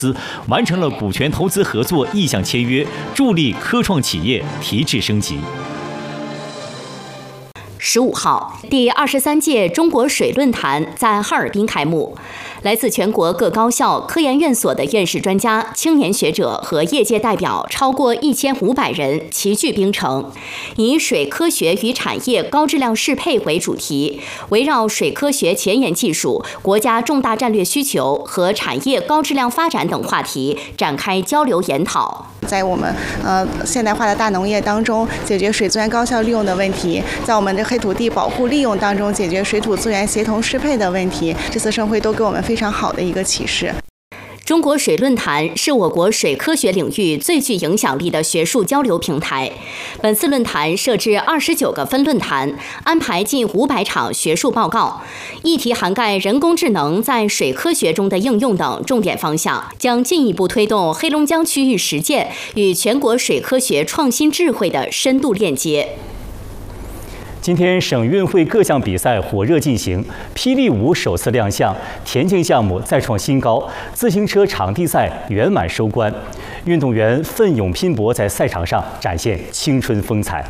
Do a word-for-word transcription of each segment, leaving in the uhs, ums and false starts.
完成了股权投资合作意向签约，助力科创企业提质升级。 十五号，第二十三届中国水论坛在哈尔滨开幕。来自全国各高校、科研院所的院士专家、青年学者和业界代表超过一千五百人齐聚冰城，以“水科学与产业高质量适配”为主题，围绕水科学前沿技术、国家重大战略需求和产业高质量发展等话题展开交流研讨。 在我们呃现代化的大农业当中，解决水资源高效利用的问题；在我们的黑土地保护利用当中，解决水土资源协同适配的问题。这次盛会都给我们非常好的一个启示。 中国水论坛是我国水科学领域最具影响力的学术交流平台。本次论坛设置二十九个分论坛，安排近五百场学术报告，议题涵盖人工智能在水科学中的应用等重点方向，将进一步推动黑龙江区域实践与全国水科学创新智慧的深度链接。 今天省运会各项比赛火热进行，霹雳舞首次亮相，田径项目再创新高，自行车场地赛圆满收官，运动员奋勇拼搏，在赛场上展现青春风采。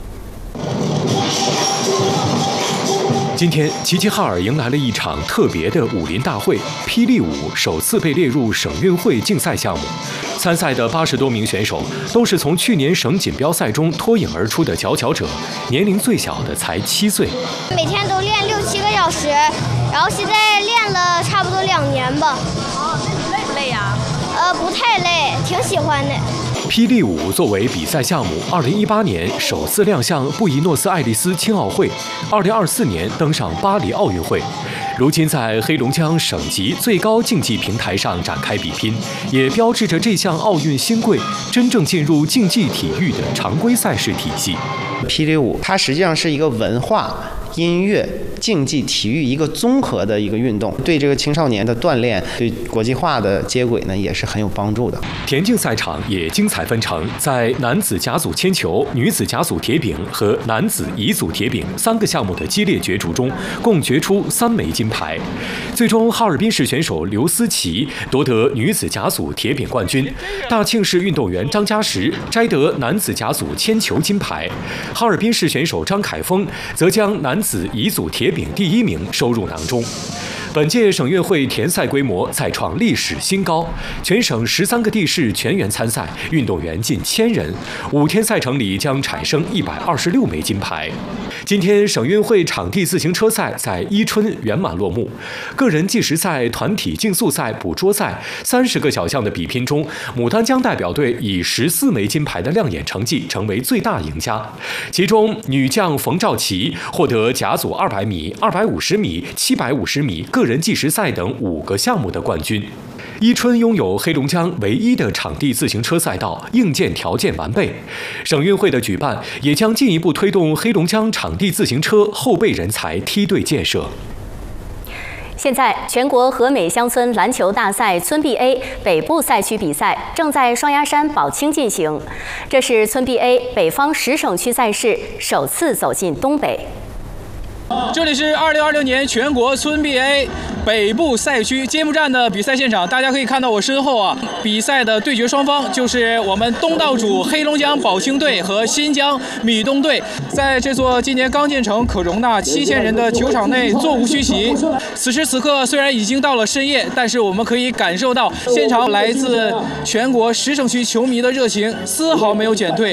今天，齐齐哈尔迎来了一场特别的武林大会，霹雳舞首次被列入省运会竞赛项目。参赛的八十多名选手都是从去年省锦标赛中脱颖而出的佼佼者，年龄最小的才七岁。 每天都练六七个小时，然后现在练了差不多两年吧。 哦，那你累不累呀？ 呃，不太累，挺喜欢的。 霹雳舞作为比赛项目，二零一八年首次亮相布宜诺斯艾利斯青奥会，二零二四年登上巴黎奥运会。如今在黑龙江省级最高竞技平台上展开比拼，也标志着这项奥运新贵真正进入竞技体育的常规赛事体系。 霹雳舞它实际上是一个文化、音乐、竞技、体育一个综合的一个运动，对这个青少年的锻炼、对国际化的接轨呢，也是很有帮助的。 田径赛场也精彩纷呈，在男子甲组铅球、女子甲组铁饼和男子乙组铁饼三个项目的激烈角逐中，共决出三枚金牌。最终，哈尔滨市选手刘思琪夺得女子甲组铁饼冠军，大庆市运动员张家实摘得男子甲组铅球金牌，哈尔滨市选手张凯峰则将男子乙组铁饼第一名收入囊中。本届省运会田赛规模再创历史新高，全省十三个地市全员参赛，运动员近千人，五天赛程里将产生一百二十六枚金牌。今天省运会场地自行车赛在伊春圆满落幕，个人计时赛、团体竞速赛、捕捉赛三十个小项的比拼中，牡丹江代表队以十四枚金牌的亮眼成绩成为最大赢家。其中，女将冯兆琪获得甲组二百米、二百五十米、七百五十米个人计时赛等五个项目的冠军。伊春拥有黑龙江唯一的场地自行车赛道，硬件条件完备。省运会的举办也将进一步推动黑龙江场地自行车后备人才梯队建设。 现在，全国和美乡村篮球大赛村 B A 北部赛区比赛正在双鸭山宝清进行，这是村 B A 北方十省区赛事首次走进东北。 这里是二零二六年全国村 B A 北部赛区揭幕战的比赛现场，大家可以看到我身后啊，比赛的对决双方就是我们东道主黑龙江宝清队和新疆米东队。在这座今年刚建成、可容纳七千人的球场内座无虚席。此时此刻，虽然已经到了深夜，但是我们可以感受到现场来自全国十省区球迷的热情丝毫没有减退。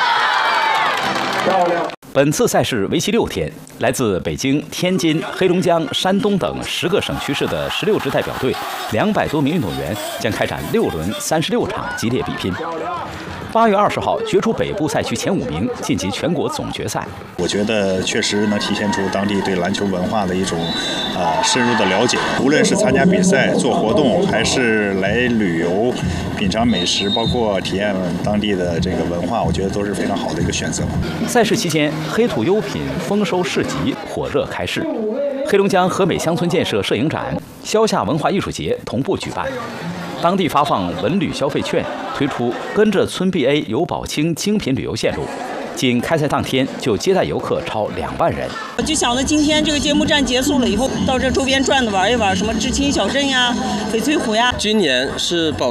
漂亮。本次赛事为期六天，来自北京、天津、黑龙江、山东等十个省区市的十六支代表队，两百多名运动员将开展六轮三十六场激烈比拼。八月二十号决出北部赛区前五名，晋级全国总决赛。 我觉得确实能体现出当地对篮球文化的一种啊、呃、深入的了解。无论是参加比赛、做活动，还是来旅游、品尝美食，包括体验当地的这个文化，我觉得都是非常好的一个选择。 赛事期间，黑土优品丰收市集火热开市，黑龙江和美乡村建设摄影展、萧夏文化艺术节同步举办。当地发放文旅消费券，推出跟着村 B A 游宝清精品旅游线路， 仅开赛当天就接待游客超两万人。 我就想着今天这个揭幕战结束了以后，到这周边转的玩一玩，什么知青小镇呀、翡翠湖呀。 今年是保